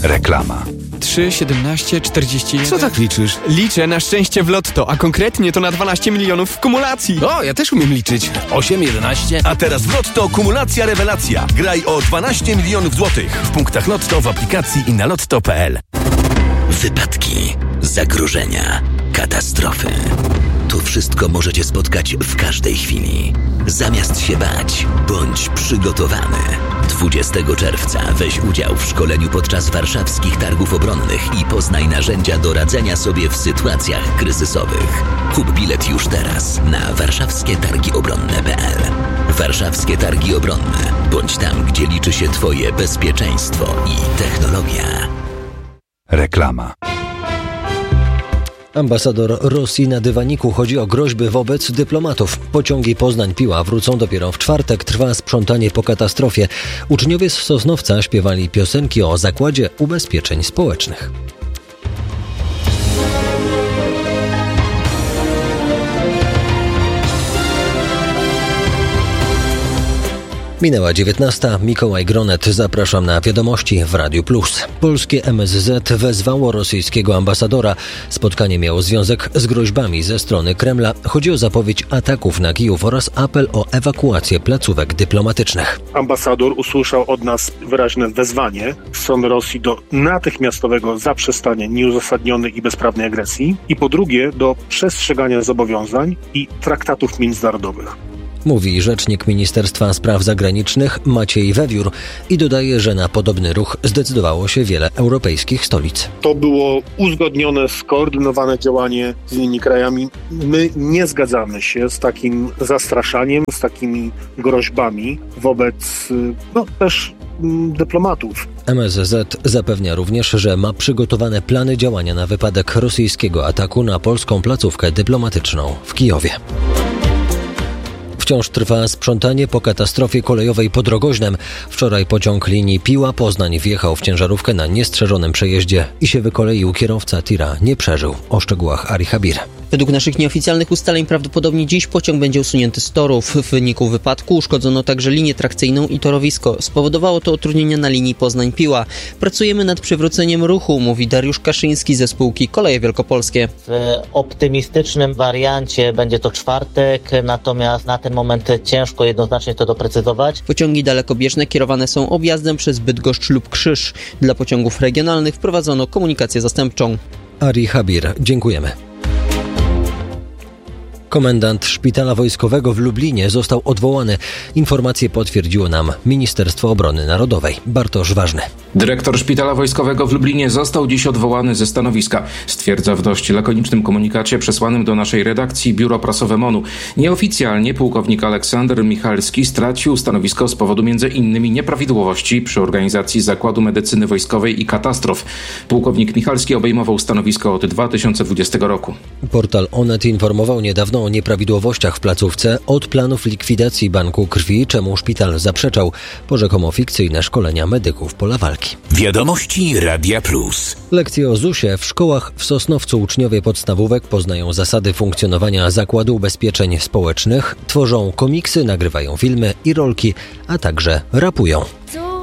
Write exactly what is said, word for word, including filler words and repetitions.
Reklama. trzy, siedemnaście, czterdzieści jeden. Co tak liczysz? Liczę na szczęście w lotto, a konkretnie to na dwanaście milionów w kumulacji. O, ja też umiem liczyć. osiem, jedenaście. A teraz w Lotto kumulacja rewelacja. Graj o dwanaście milionów złotych w punktach Lotto, w aplikacji i na lotto kropka pe el. Wypadki, zagrożenia, katastrofy. To wszystko możecie spotkać w każdej chwili. Zamiast się bać, bądź przygotowany. dwudziestego czerwca weź udział w szkoleniu podczas warszawskich targów obronnych i poznaj narzędzia do radzenia sobie w sytuacjach kryzysowych. Kup bilet już teraz na warszawskie targi obronne kropka pe el. Warszawskie Targi Obronne. Bądź tam, gdzie liczy się Twoje bezpieczeństwo i technologia. Reklama. Ambasador Rosji na dywaniku. Chodzi o groźby wobec dyplomatów. Pociągi Poznań-Piła wrócą dopiero w czwartek. Trwa sprzątanie po katastrofie. Uczniowie z Sosnowca śpiewali piosenki o Zakładzie Ubezpieczeń Społecznych. Minęła dziewiętnasta. Mikołaj Gronet. Zapraszam na wiadomości w Radiu Plus. Polskie M S Z wezwało rosyjskiego ambasadora. Spotkanie miało związek z groźbami ze strony Kremla. Chodzi o zapowiedź ataków na Kijów oraz apel o ewakuację placówek dyplomatycznych. Ambasador usłyszał od nas wyraźne wezwanie strony Rosji do natychmiastowego zaprzestania nieuzasadnionej i bezprawnej agresji i po drugie do przestrzegania zobowiązań i traktatów międzynarodowych. Mówi rzecznik Ministerstwa Spraw Zagranicznych Maciej Wewiór i dodaje, że na podobny ruch zdecydowało się wiele europejskich stolic. To było uzgodnione, skoordynowane działanie z innymi krajami. My nie zgadzamy się z takim zastraszaniem, z takimi groźbami wobec no, też dyplomatów. M S Z zapewnia również, że ma przygotowane plany działania na wypadek rosyjskiego ataku na polską placówkę dyplomatyczną w Kijowie. Wciąż trwa sprzątanie po katastrofie kolejowej pod Rogoźnem. Wczoraj pociąg linii Piła-Poznań wjechał w ciężarówkę na niestrzeżonym przejeździe i się wykoleił. Kierowca tira nie przeżył. O szczegółach Ari Habir. Według naszych nieoficjalnych ustaleń prawdopodobnie dziś pociąg będzie usunięty z torów. W wyniku wypadku uszkodzono także linię trakcyjną i torowisko. Spowodowało to utrudnienia na linii Poznań-Piła. Pracujemy nad przywróceniem ruchu, mówi Dariusz Kaszyński ze spółki Koleje Wielkopolskie. W optymistycznym wariancie będzie to czwartek, natomiast na ten moment ciężko jednoznacznie to doprecyzować. Pociągi dalekobieżne kierowane są objazdem przez Bydgoszcz lub Krzyż. Dla pociągów regionalnych wprowadzono komunikację zastępczą. Ari Habir, dziękujemy. Komendant Szpitala Wojskowego w Lublinie został odwołany. Informację potwierdziło nam Ministerstwo Obrony Narodowej. Bartosz Ważny. Dyrektor Szpitala Wojskowego w Lublinie został dziś odwołany ze stanowiska. Stwierdza w dość lakonicznym komunikacie przesłanym do naszej redakcji Biuro Prasowe MONU. Nieoficjalnie pułkownik Aleksander Michalski stracił stanowisko z powodu między innymi nieprawidłowości przy organizacji Zakładu Medycyny Wojskowej i katastrof. Pułkownik Michalski obejmował stanowisko od dwa tysiące dwudziestego roku. Portal Onet informował niedawno o nieprawidłowościach w placówce od planów likwidacji banku krwi, czemu szpital zaprzeczał. Po rzekomo fikcyjne szkolenia medyków pola walki. Wiadomości Radia Plus. Lekcje o zusie w szkołach w Sosnowcu. Uczniowie podstawówek poznają zasady funkcjonowania Zakładu Ubezpieczeń Społecznych, tworzą komiksy, nagrywają filmy i rolki, a także rapują.